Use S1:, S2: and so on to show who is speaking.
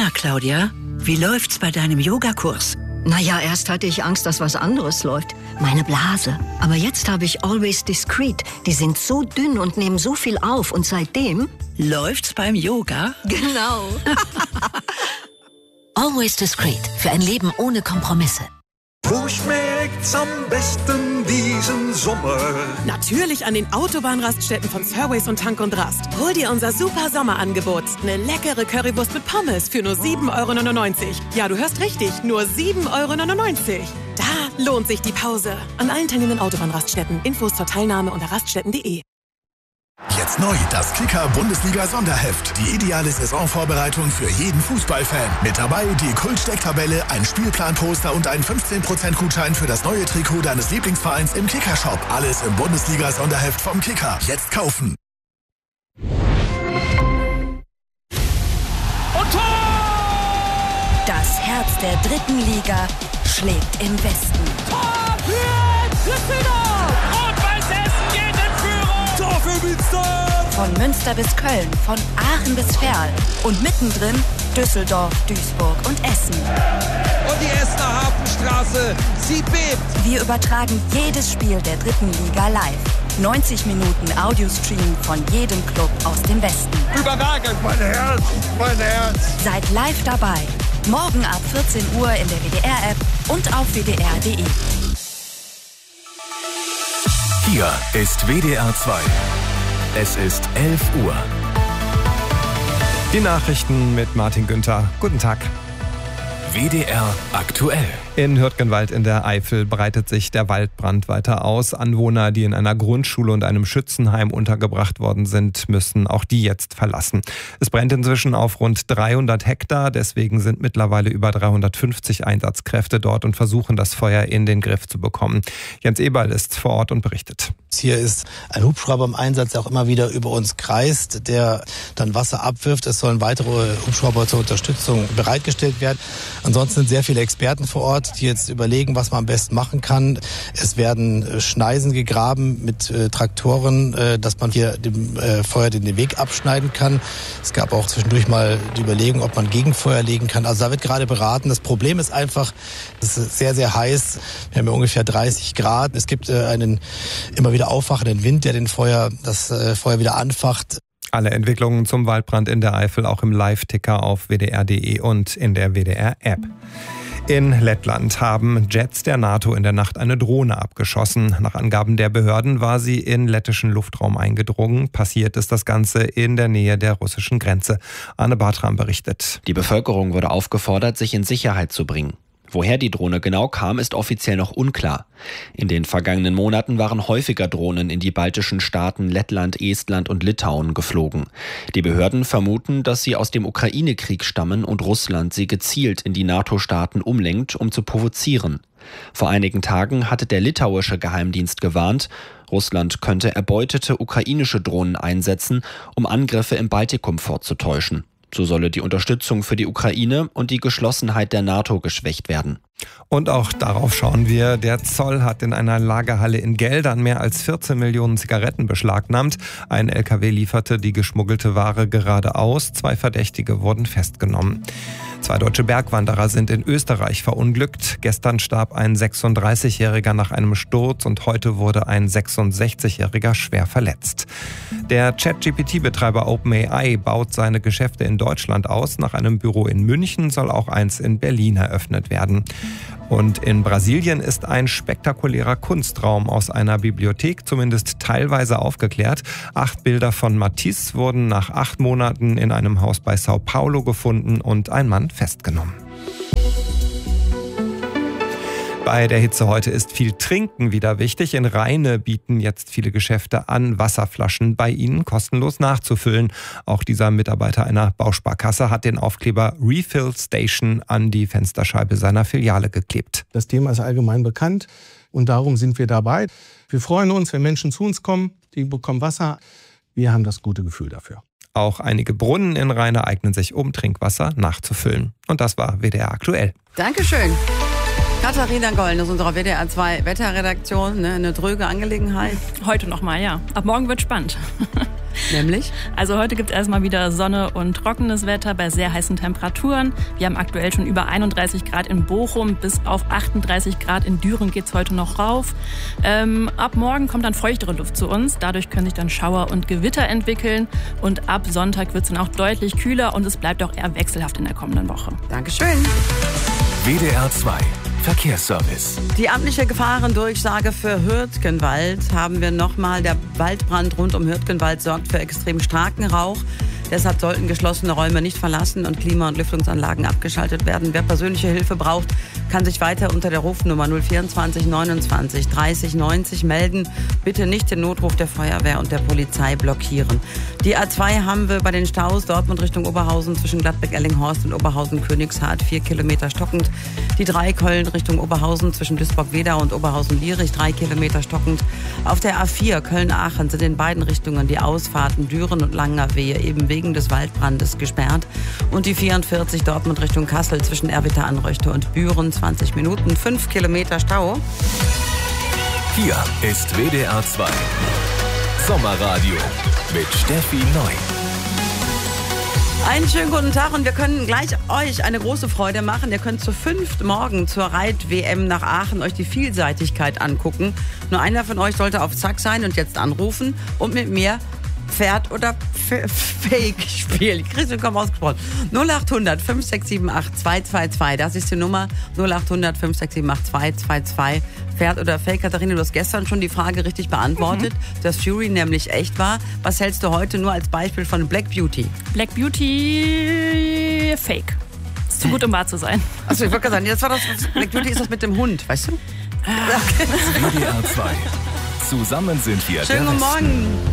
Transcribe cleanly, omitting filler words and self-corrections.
S1: Na, Claudia, wie läuft's bei deinem Yogakurs?
S2: Naja, erst hatte ich Angst, dass was anderes läuft. Meine Blase. Aber jetzt habe ich Always Discreet. Die sind so dünn und nehmen so viel auf. Und seitdem...
S1: Läuft's beim Yoga?
S2: Genau.
S3: Always Discreet. Für ein Leben ohne Kompromisse.
S4: Wo schmeckt's am besten diesen Sommer?
S5: Natürlich an den Autobahnraststätten von Surways und Tank und Rast. Hol dir unser super Sommerangebot. Eine leckere Currywurst mit Pommes für nur 7,99 €. Ja, du hörst richtig, nur 7,99 €. Da lohnt sich die Pause. An allen teilnehmenden Autobahnraststätten. Infos zur Teilnahme unter raststätten.de.
S6: Jetzt neu, das Kicker-Bundesliga-Sonderheft. Die ideale Saisonvorbereitung für jeden Fußballfan. Mit dabei die Kult-Stecktabelle, ein Spielplanposter und ein 15% Gutschein für das neue Trikot deines Lieblingsvereins im Kicker-Shop. Alles im Bundesliga-Sonderheft vom Kicker. Jetzt kaufen.
S7: Und Tor!
S3: Das Herz der dritten Liga schlägt im Westen.
S7: Tor für Düsseldorf! Rot-Weiß Essen geht in Führung!
S4: Tor für Münster!
S3: Von Münster bis Köln, von Aachen bis Verl und mittendrin Düsseldorf, Duisburg und Essen.
S7: Und die Essener Hafenstraße, sie bebt!
S3: Wir übertragen jedes Spiel der dritten Liga live. 90 Minuten Audiostream von jedem Club aus dem Westen.
S7: Überragend! Mein Herz!
S3: Seid live dabei. Morgen ab 14 Uhr in der WDR-App und auf wdr.de.
S8: Hier ist WDR 2. Es ist 11 Uhr.
S9: Die Nachrichten mit Martin Günther. Guten Tag.
S8: WDR aktuell.
S9: In Hürtgenwald in der Eifel breitet sich der Waldbrand weiter aus. Anwohner, die in einer Grundschule und einem Schützenheim untergebracht worden sind, müssen auch die jetzt verlassen. Es brennt inzwischen auf rund 300 Hektar. Deswegen sind mittlerweile über 350 Einsatzkräfte dort und versuchen, das Feuer in den Griff zu bekommen. Jens Eberl ist vor Ort und berichtet.
S10: Hier ist ein Hubschrauber im Einsatz, der auch immer wieder über uns kreist, der dann Wasser abwirft. Es sollen weitere Hubschrauber zur Unterstützung bereitgestellt werden. Ansonsten sind sehr viele Experten vor Ort, die jetzt überlegen, was man am besten machen kann. Es werden Schneisen gegraben mit Traktoren, dass man hier dem Feuer den Weg abschneiden kann. Es gab auch zwischendurch mal die Überlegung, ob man Gegenfeuer legen kann. Also da wird gerade beraten. Das Problem ist einfach, es ist sehr, sehr heiß. Wir haben ja ungefähr 30 Grad. Es gibt einen immer wieder aufwachenden Wind, der das Feuer wieder anfacht.
S9: Alle Entwicklungen zum Waldbrand in der Eifel auch im Live-Ticker auf wdr.de und in der WDR-App. In Lettland haben Jets der NATO in der Nacht eine Drohne abgeschossen. Nach Angaben der Behörden war sie in lettischen Luftraum eingedrungen. Passiert ist das Ganze in der Nähe der russischen Grenze. Arne Bartram berichtet.
S11: Die Bevölkerung wurde aufgefordert, sich in Sicherheit zu bringen. Woher die Drohne genau kam, ist offiziell noch unklar. In den vergangenen Monaten waren häufiger Drohnen in die baltischen Staaten Lettland, Estland und Litauen geflogen. Die Behörden vermuten, dass sie aus dem Ukraine-Krieg stammen und Russland sie gezielt in die NATO-Staaten umlenkt, um zu provozieren. Vor einigen Tagen hatte der litauische Geheimdienst gewarnt, Russland könnte erbeutete ukrainische Drohnen einsetzen, um Angriffe im Baltikum vorzutäuschen. So solle die Unterstützung für die Ukraine und die Geschlossenheit der NATO geschwächt werden.
S9: Und auch darauf schauen wir. Der Zoll hat in einer Lagerhalle in Geldern mehr als 14 Millionen Zigaretten beschlagnahmt. Ein LKW lieferte die geschmuggelte Ware gerade aus. 2 Verdächtige wurden festgenommen. 2 deutsche Bergwanderer sind in Österreich verunglückt. Gestern starb ein 36-Jähriger nach einem Sturz und heute wurde ein 66-Jähriger schwer verletzt. Der ChatGPT-Betreiber OpenAI baut seine Geschäfte in Deutschland aus. Nach einem Büro in München soll auch eins in Berlin eröffnet werden. Und in Brasilien ist ein spektakulärer Kunstraum aus einer Bibliothek zumindest teilweise aufgeklärt. 8 Bilder von Matisse wurden nach 8 Monaten in einem Haus bei Sao Paulo gefunden und ein Mann festgenommen. Bei der Hitze heute ist viel Trinken wieder wichtig. In Rheine bieten jetzt viele Geschäfte an, Wasserflaschen bei ihnen kostenlos nachzufüllen. Auch dieser Mitarbeiter einer Bausparkasse hat den Aufkleber Refill Station an die Fensterscheibe seiner Filiale geklebt.
S12: Das Thema ist allgemein bekannt und darum sind wir dabei. Wir freuen uns, wenn Menschen zu uns kommen, die bekommen Wasser. Wir haben das gute Gefühl dafür.
S9: Auch einige Brunnen in Rheine eignen sich, um Trinkwasser nachzufüllen. Und das war WDR aktuell.
S13: Dankeschön. Katharina Golden aus unserer WDR 2 Wetterredaktion, eine dröge Angelegenheit.
S14: Heute nochmal, ja. Ab morgen wird spannend.
S13: Nämlich?
S14: Also heute gibt es erstmal wieder Sonne und trockenes Wetter bei sehr heißen Temperaturen. Wir haben aktuell schon über 31 Grad in Bochum, bis auf 38 Grad in Düren geht es heute noch rauf. Ab morgen kommt dann feuchtere Luft zu uns. Dadurch können sich dann Schauer und Gewitter entwickeln. Und ab Sonntag wird es dann auch deutlich kühler und es bleibt auch eher wechselhaft in der kommenden Woche.
S13: Dankeschön.
S8: WDR 2 Verkehrsservice.
S13: Die amtliche Gefahrendurchsage für Hürtgenwald haben wir nochmal. Der Waldbrand rund um Hürtgenwald sorgt für extrem starken Rauch. Deshalb sollten geschlossene Räume nicht verlassen und Klima- und Lüftungsanlagen abgeschaltet werden. Wer persönliche Hilfe braucht, kann sich weiter unter der Rufnummer 024 29 30 90 melden. Bitte nicht den Notruf der Feuerwehr und der Polizei blockieren. Die A2 haben wir bei den Staus Dortmund Richtung Oberhausen zwischen Gladbeck-Ellinghorst und Oberhausen-Königshardt 4 Kilometer stockend. Die 3 Köln Richtung Oberhausen zwischen Duisburg-Wedau und Oberhausen-Lierich 3 Kilometer stockend. Auf der A4 Köln-Aachen sind in beiden Richtungen die Ausfahrten Düren und Langerwehe eben wegen des Waldbrandes gesperrt. Und die 44 Dortmund Richtung Kassel zwischen Erwitter-Anröchte und Büren 20 Minuten, 5 Kilometer Stau.
S8: Hier ist WDR 2 Sommerradio mit Steffi Neu.
S13: Einen schönen guten Tag und wir können gleich euch eine große Freude machen. Ihr könnt zu 5 morgen zur Reit-WM nach Aachen euch die Vielseitigkeit angucken. Nur einer von euch sollte auf Zack sein und jetzt anrufen und mit mir Pferd oder Fake spielen. Ich krieg's kaum ausgesprochen. 0800 5678 222. Das ist die Nummer 0800 5678 222. Pferd oder Fake. Katharina, du hast gestern schon die Frage richtig beantwortet, dass Fury nämlich echt war. Was hältst du heute nur als Beispiel von Black Beauty?
S14: Black Beauty Fake. Ist zu gut, um wahr zu sein.
S13: Achso, ich wollte gerade sagen, das war das. Black Beauty ist das mit dem Hund, weißt du?
S8: WDR 2. Zusammen sind wir
S13: Schönen guten Morgen.